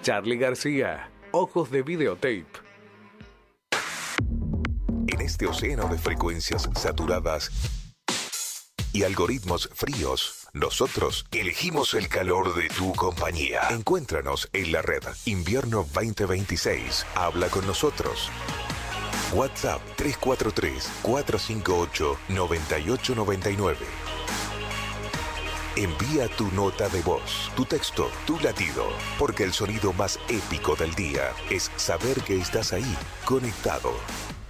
Charly García, Ojos de Videotape. En este océano de frecuencias saturadas y algoritmos fríos, nosotros elegimos el calor de tu compañía. Encuéntranos en la red Invierno 2026. Habla con nosotros. WhatsApp 343-458-9899. Envía tu nota de voz, tu texto, tu latido, porque el sonido más épico del día es saber que estás ahí, conectado.